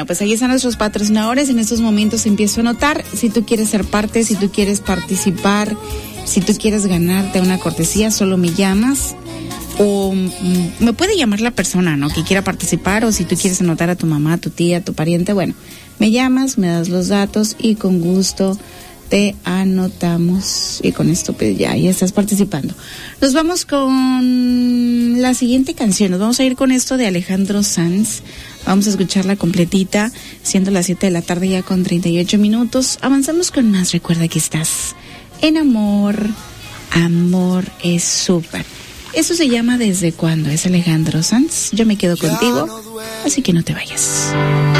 Bueno, pues ahí están nuestros patrocinadores. En estos momentos empiezo a anotar. Si tú quieres ser parte, si tú quieres participar, si tú quieres ganarte una cortesía, solo me llamas. O me puede llamar la persona, ¿no?, que quiera participar, o si tú quieres anotar a tu mamá, a tu tía, a tu pariente, bueno, me llamas, me das los datos y con gusto te anotamos. Y con esto pues ya estás participando. Nos vamos con la siguiente canción. Nos vamos a ir con esto de Alejandro Sanz. Vamos a escucharla completita, siendo las 7 de la tarde ya con 38 minutos. Avanzamos con más. Recuerda que estás en amor. Amor es súper. Eso se llama ¿Desde cuándo? Es Alejandro Sanz. Yo me quedo contigo, así que no te vayas.